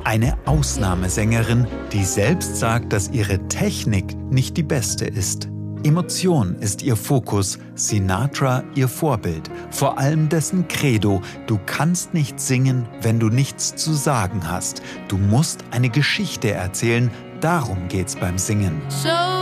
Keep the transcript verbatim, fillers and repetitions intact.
Eine Ausnahmesängerin, die selbst sagt, dass ihre Technik nicht die beste ist. Emotion ist ihr Fokus, Sinatra ihr Vorbild, vor allem dessen Credo: Du kannst nicht singen, wenn du nichts zu sagen hast. Du musst eine Geschichte erzählen, darum geht's beim Singen. So